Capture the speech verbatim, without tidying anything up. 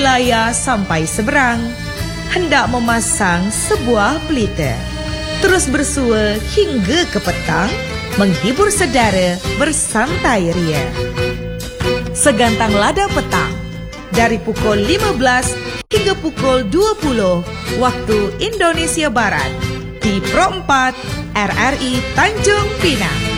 Himalaya sampai seberang, hendak memasang sebuah pelita. Terus bersua hingga ke petang, menghibur sedara bersantai ria. Segantang lada petang, dari pukul lima belas hingga pukul dua puluh waktu Indonesia Barat, di Pro empat R R I Tanjung Pinang.